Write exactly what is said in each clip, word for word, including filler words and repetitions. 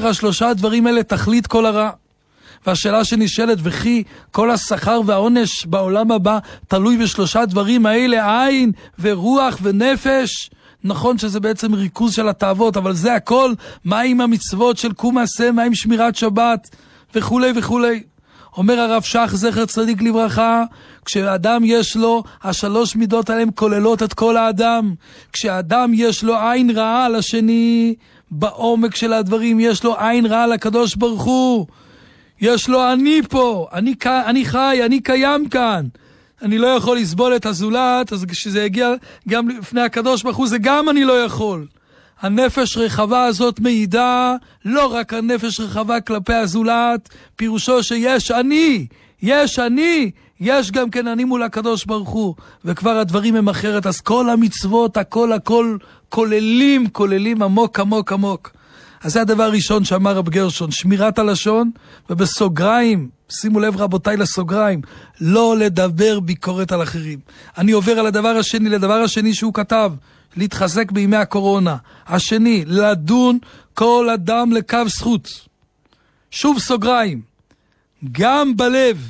השלושה הדברים האלה תכלית כל הרע. והשאלה שנשאלת, וכי כל השכר והעונש בעולם הבא תלוי בשלושה דברים האלה, עין ורוח ונפש? נכון שזה בעצם ריכוז של התאוות, אבל זה הכל. מה עם המצוות של קום מעשה, מה עם שמירת שבת וכו' וכו'. אומר הרב שך זכר צדיק לברכה, כשאדם יש לו, השלוש מידות עליהם כוללות את כל האדם. כשאדם יש לו עין רעה על השני, בעומק של הדברים יש לו עין רעה לקדוש ברוך הוא. יש לו אני פה, אני, אני חי, אני קיים כאן. אני לא יכול לסבול את הזולת, אז כשזה יגיע גם לפני הקדוש ברוך הוא, זה גם אני לא יכול. הנפש רחבה הזאת מעידה, לא רק הנפש רחבה כלפי הזולת, פירושו שיש אני, יש אני, יש גם כן אני מול הקדוש ברוך הוא, וכבר הדברים הם אחרת. אז כל המצוות, הכל הכל כוללים, כוללים עמוק עמוק עמוק. אז זה הדבר הראשון שאמר רב גרשון, שמירת הלשון, ובסוגריים, שימו לב רבותיי לסוגריים, לא לדבר ביקורת על אחרים. אני עובר על הדבר השני, לדבר השני שהוא כתב, להתחזק בימי הקורונה. השני, לדון כל אדם לקו זכות. שוב סוגריים, גם בלב,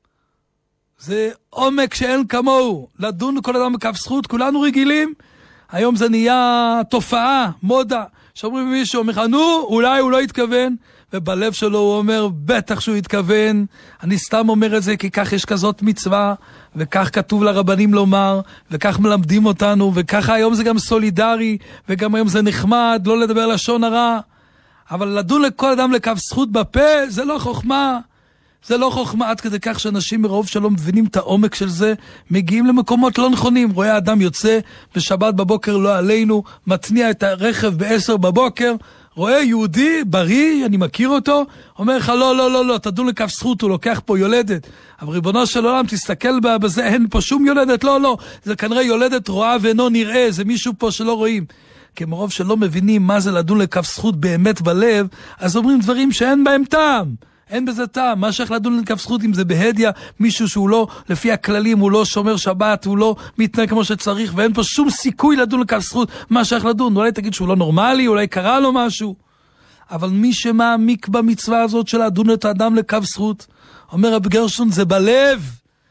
זה עומק שאין כמוהו, לדון כל אדם לקו זכות, כולנו רגילים, היום זה נהיה תופעה, מודה, שאומרים מישהו, אומר לך, נו, אולי הוא לא התכוון, ובלב שלו הוא אומר, בטח שהוא התכוון. אני סתם אומר את זה, כי כך יש כזאת מצווה, וכך כתוב לרבנים לומר, וכך מלמדים אותנו, וככה היום זה גם סולידרי, וגם היום זה נחמד, לא לדבר לשון הרע. אבל לדון לכל אדם לקו זכות בפה, זה לא חוכמה. זה לא חוכמה, עד כדי כך שאנשים מרוב שלא מבינים את העומק של זה, מגיעים למקומות לא נכונים. רואה אדם יוצא בשבת בבוקר, לא עלינו, מתניע את הרכב בעשר בבוקר, רואה יהודי בריא, אני מכיר אותו, אומר לך לא, לא, לא, לא, תדון לקו זכות, הוא לוקח פה יולדת. אבל ריבונו של עולם, תסתכל בזה, אין פה שום יולדת, לא, לא, זה כנראה יולדת רואה ואינו נראה, זה מישהו פה שלא רואים. כי מרוב שלא מבינים מה זה לדון לקו זכות באמת בלב, אז אומרים דברים שאין בהם טעם. אין בזה טעם. מה שייך לדון לקו זכות אם זה בהדיה, מישהו שהוא לא, לפי הכללים, הוא לא שומר שבת, הוא לא מתנהג כמו שצריך, ואין פה שום סיכוי לדון לקו זכות. מה שייך לדון? אולי תגיד שהוא לא נורמלי, אולי קרה לו משהו. אבל מי שמעמיק במצווה הזאת של לדון את האדם לקו זכות, אומר רב גרשון, זה בלב.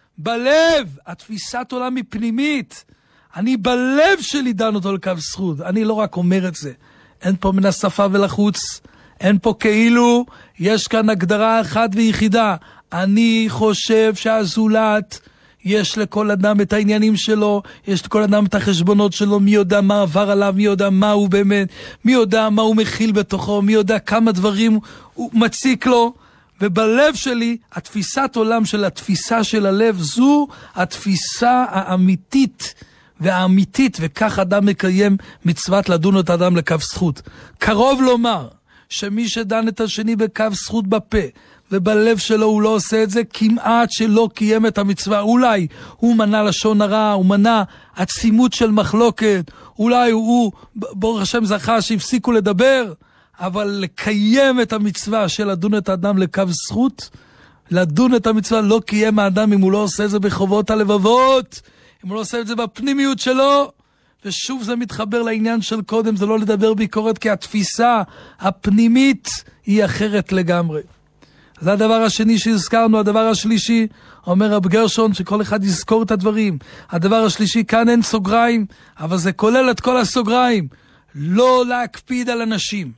בלב. התפיסת עולם היא פנימית. אני בלב שלי דן אותו לקו זכות. אני לא רק אומר את זה. אין פה מן השפה ולחוץ. אין פה כאילו, יש כאן הגדרה אחת ויחידה. אני חושב שהזולת, יש לכל אדם את העניינים שלו, יש לכל אדם את החשבונות שלו, מי יודע מה עבר עליו, מי יודע מה הוא באמת, מי יודע מה הוא מכיל בתוכו, מי יודע כמה דברים הוא מציק לו. ובלב שלי, התפיסת עולם של התפיסה של הלב, זו התפיסה האמיתית והאמיתית, וכך אדם מקיים מצוות לדון את האדם לקו זכות. קרוב לומר, שמי שדן את השני בקו זכות בפה, ובלב שלו הוא לא עושה את זה, כמעט שלא קיים את המצווה. אולי הוא מנע לשון הרע, הוא מנע עצימות של מחלוקת, אולי הוא, ברוך השם זכה שהפסיקו לדבר, אבל לקיים את המצווה של לדון את האדם לקו זכות, לדון את המצווה לא קיים האדם אם הוא לא עושה את זה בחובות הלבבות, אם הוא לא עושה את זה בפנימיות שלו. ושוב זה מתחבר לעניין של קודם, זה לא לדבר ביקורת, כי התפיסה הפנימית היא אחרת לגמרי. זה הדבר השני שהזכרנו. הדבר השלישי, אומר רב גרשון, שכל אחד יזכור את הדברים. הדבר השלישי, כאן אין סוגריים, אבל זה כולל את כל הסוגריים. לא להקפיד על אנשים.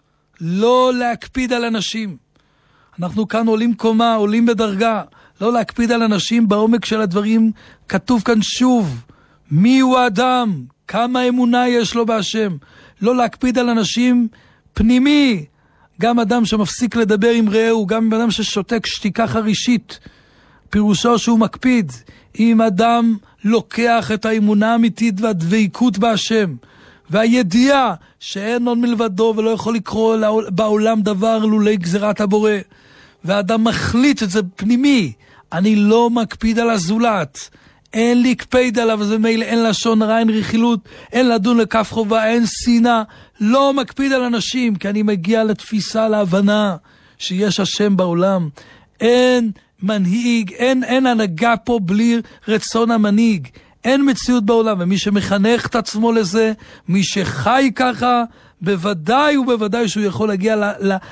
לא להקפיד על אנשים. אנחנו כאן עולים קומה, עולים בדרגה. לא להקפיד על אנשים בעומק של הדברים. כתוב כאן שוב, מי הוא האדם? כמה אמונה יש לו בהשם? לא להקפיד על אנשים פנימי. גם אדם שמפסיק לדבר עם רעהו, גם אדם ששותק שתיקה חרישית, פירושו שהוא מקפיד. אם אדם לוקח את האמונה האמיתית והדבקות בהשם, והידיעה שאין עוד מלבדו ולא יכול לקרוא בעולם דבר לולי גזירת הבורא, והאדם מחליט את זה פנימי, אני לא מקפיד על הזולת, אין להקפיד עליו, אז במילא אין לשון הרע, אין רכילות, אין לדון לכף חובה, אין שנאה, לא מקפיד על אנשים, כי אני מגיע לתפיסה, להבנה שיש השם בעולם. אין מנהיג, אין, אין הנהגה פה בלי רצון המנהיג, אין מציאות בעולם, ומי שמחנך את עצמו לזה, מי שחי ככה, בוודאי ובוודאי שהוא יכול להגיע ל, ל,